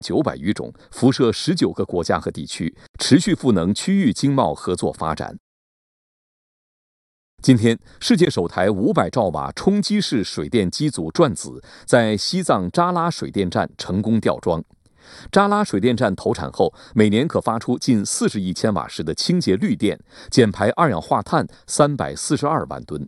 900余种，辐射19个国家和地区，持续赋能区域经贸合作发展。今天，世界首台500兆瓦冲击式水电机组转子在西藏扎拉水电站成功吊装。扎拉水电站投产后，每年可发出近40亿千瓦时的清洁绿电，减排二氧化碳342万吨。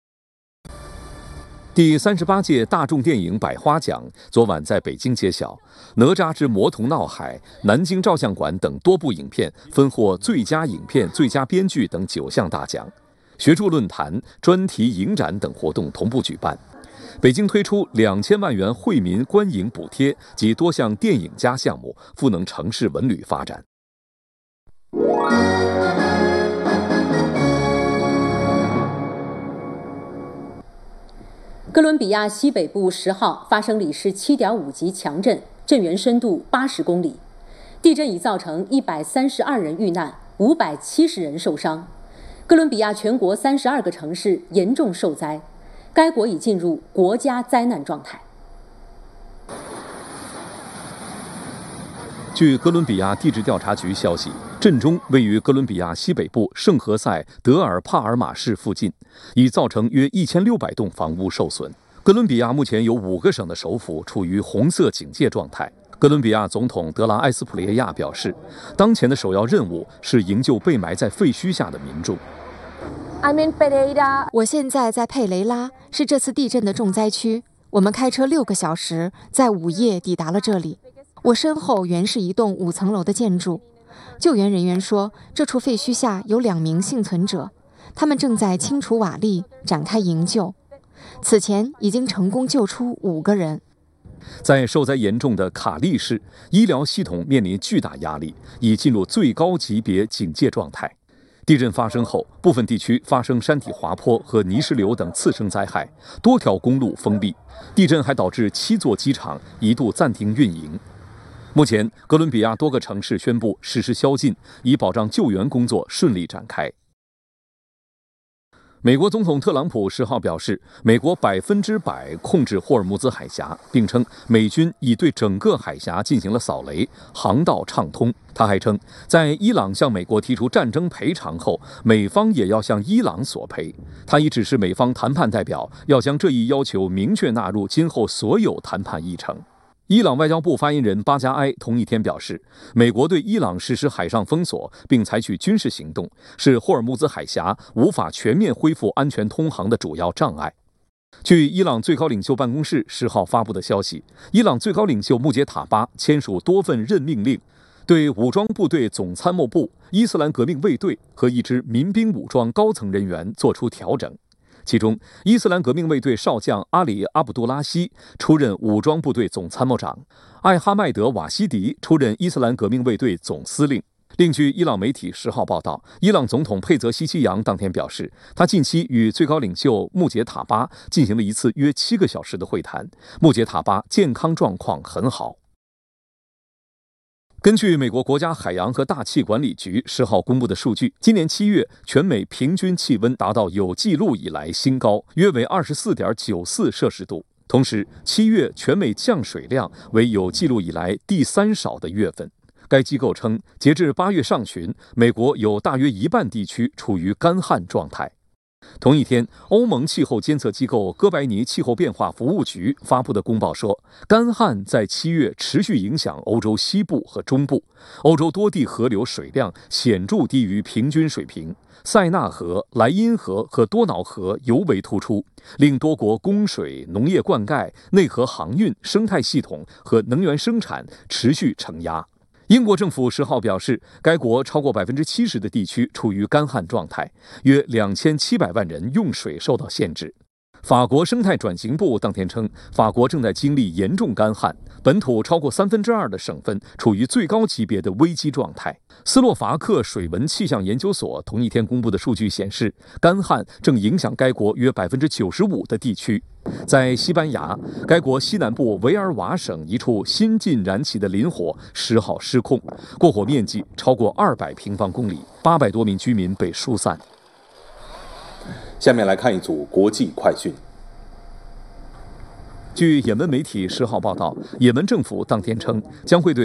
第38届大众电影百花奖昨晚在北京揭晓，《哪吒之魔童闹海》、南京照相馆等多部影片分获最佳影片、最佳编剧等9项大奖。学术论坛、专题影展等活动同步举办。北京推出2000万元惠民观影补贴及多项电影加项目，赋能城市文旅发展。 哥伦比亚西北部10号发生里氏7.5级强震，震源深度80公里。地震已造成132人遇难，570人受伤。哥伦比亚全国32个城市严重受灾，该国已进入国家灾难状态。 据哥伦比亚地质调查局消息，震中位于哥伦比亚西北部圣何塞德尔帕尔马市附近，已造成约1600栋房屋受损。哥伦比亚目前有5个省的首府处于红色警戒状态。哥伦比亚总统德拉埃斯普雷亚表示，当前的首要任务是营救被埋在废墟下的民众。 我现在在佩雷拉，是这次地震的重灾区。我们开车6个小时，在午夜抵达了这里。我身后原是一栋5层楼的建筑。救援人员说，这处废墟下有2名幸存者，他们正在清除瓦砾，展开营救。此前已经成功救出5个人。 在受灾严重的卡利市，医疗系统面临巨大压力，已进入最高级别警戒状态。地震发生后，部分地区发生山体滑坡和泥石流等次生灾害，多条公路封闭。地震还导致7座机场一度暂停运营。目前，哥伦比亚多个城市宣布实施宵禁，以保障救援工作顺利展开。美国总统特朗普10号表示，美国100%控制霍尔木兹海峡，并称美军已对整个海峡进行了扫雷，航道畅通。他还称，在伊朗向美国提出战争赔偿后，美方也要向伊朗索赔。他已指示美方谈判代表要将这一要求明确纳入今后所有谈判议程。伊朗外交部发言人巴加埃同一天表示，美国对伊朗实施海上封锁并采取军事行动，是霍尔木兹海峡无法全面恢复安全通航的主要障碍。据伊朗最高领袖办公室10号发布的消息，伊朗最高领袖穆杰塔巴签署多份任命令，对武装部队总参谋部、伊斯兰革命卫队和一支民兵武装高层人员作出调整。其中，伊斯兰革命卫队少将阿里·阿卜杜拉希出任武装部队总参谋长，艾哈迈德·瓦西迪出任伊斯兰革命卫队总司令。另据伊朗媒体10号报道，伊朗总统佩泽西奇扬当天表示，他近期与最高领袖穆杰塔巴进行了一次约7个小时的会谈，穆杰塔巴健康状况很好。根据美国国家海洋和大气管理局10号公布的数据，今年7月全美平均气温达到有记录以来新高，约为24.94摄氏度。同时，7月全美降水量为有记录以来第3少的月份。该机构称，截至8月上旬，美国有大约1半地区处于干旱状态。同一天，欧盟气候监测机构哥白尼气候变化服务局发布的公报说，干旱在7月持续影响欧洲西部和中部，欧洲多地河流水量显著低于平均水平，塞纳河、莱茵河和多瑙河尤为突出，令多国供水、农业灌溉、内河航运、生态系统和能源生产持续承压。英国政府10号表示，该国超过70%的地区处于干旱状态，约2700万人用水受到限制。法国生态转型部当天称，法国正在经历严重干旱，本土超过2/3的省份处于最高级别的危机状态。斯洛伐克水文气象研究所同一天公布的数据显示，干旱正影响该国约95%的地区。在西班牙，该国西南部维尔瓦省一处新近燃起的林火10号失控，过火面积超过200平方公里，800多名居民被疏散。 下面来看一组国际快讯。 据也门媒体10号报道，也门政府当天称将会对